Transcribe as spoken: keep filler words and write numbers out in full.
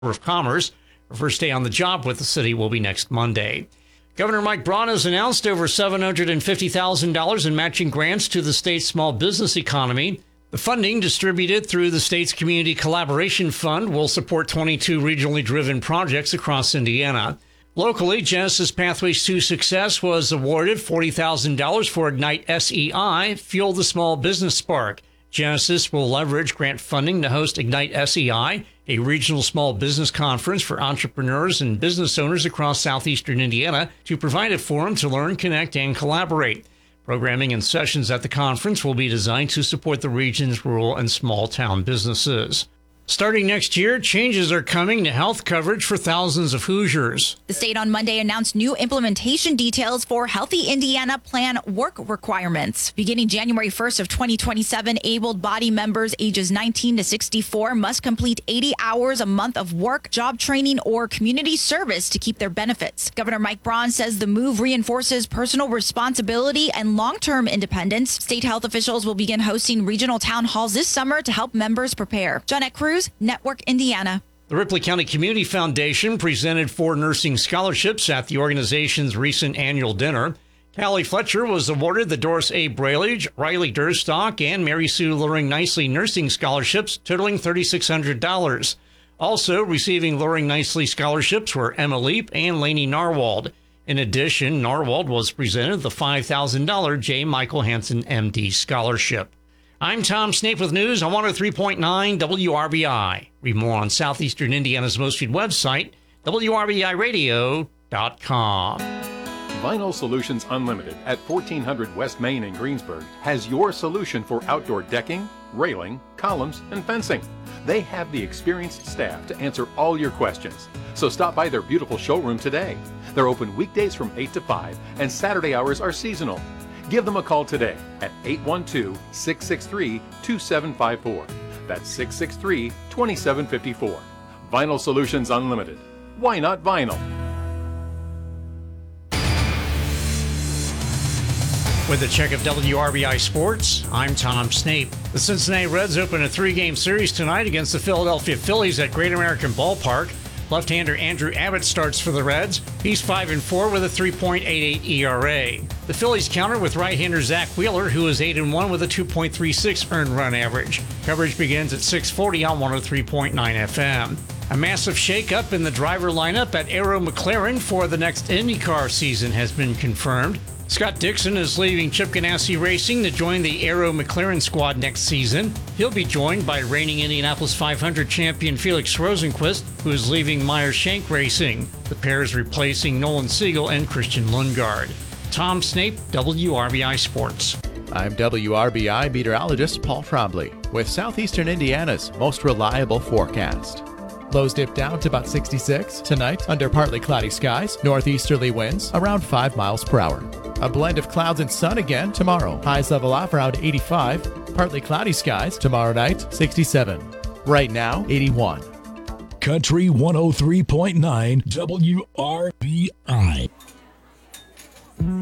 of Commerce. Her first day on the job with the city will be next Monday. Governor Mike Braun has announced over seven hundred fifty thousand dollars in matching grants to the state's small business economy. The funding, distributed through the state's Community Collaboration Fund, will support twenty-two regionally driven projects across Indiana. Locally, Genesis Pathways to Success was awarded forty thousand dollars for Ignite S E I, Fuel the Small Business Spark. Genesis will leverage grant funding to host Ignite S E I, a regional small business conference for entrepreneurs and business owners across southeastern Indiana, to provide a forum to learn, connect, and collaborate. Programming and sessions at the conference will be designed to support the region's rural and small town businesses. Starting next year, changes are coming to health coverage for thousands of Hoosiers. The state on Monday announced new implementation details for Healthy Indiana Plan work requirements. Beginning January first of twenty twenty-seven, able-bodied members ages nineteen to sixty-four must complete eighty hours a month of work, job training, or community service to keep their benefits. Governor Mike Braun says the move reinforces personal responsibility and long-term independence. State health officials will begin hosting regional town halls this summer to help members prepare. Jeanette Cruz, Network Indiana. The Ripley County Community Foundation presented four nursing scholarships at the organization's recent annual dinner. Callie Fletcher was awarded the Doris A. Brailage, Riley Durstock, and Mary Sue Luring Nicely nursing scholarships, totaling three thousand six hundred dollars. Also receiving Luring Nicely scholarships were Emma Leap and Lainey Narwald. In addition, Narwald was presented the five thousand dollars J. Michael Hansen, M D scholarship. I'm Tom Snape with news on one oh three point nine W R B I. Read more on Southeastern Indiana's most read website, W R B I radio dot com. Vinyl Solutions Unlimited at fourteen hundred West Main in Greensburg has your solution for outdoor decking, railing, columns, and fencing. They have the experienced staff to answer all your questions. So stop by their beautiful showroom today. They're open weekdays from eight to five, and Saturday hours are seasonal. Give them a call today at eight one two, six six three, two seven five four. That's six six three, two seven five four. Vinyl Solutions Unlimited. Why not vinyl? With a check of W R B I Sports, I'm Tom Snape. The Cincinnati Reds open a three-game series tonight against the Philadelphia Phillies at Great American Ballpark. Left-hander Andrew Abbott starts for the Reds. He's five and four with a three point eight eight E R A. The Phillies counter with right-hander Zach Wheeler, who is eight and one with a two point three six earned run average. Coverage begins at six forty on one oh three point nine F M. A massive shakeup in the driver lineup at Arrow McLaren for the next IndyCar season has been confirmed. Scott Dixon is leaving Chip Ganassi Racing to join the Arrow McLaren squad next season. He'll be joined by reigning Indianapolis five hundred champion Felix Rosenquist, who is leaving Meyer Shank Racing. The pair is replacing Nolan Siegel and Christian Lundgaard. Tom Snape, W R B I Sports. I'm W R B I meteorologist Paul Trombley with Southeastern Indiana's most reliable forecast. Lows dip down to about sixty-six. Tonight, under partly cloudy skies, northeasterly winds around five miles per hour. A blend of clouds and sun again tomorrow. Highs level off around eighty-five. Partly cloudy skies tomorrow night, sixty-seven. Right now, eighty-one. Country one oh three point nine W R B I.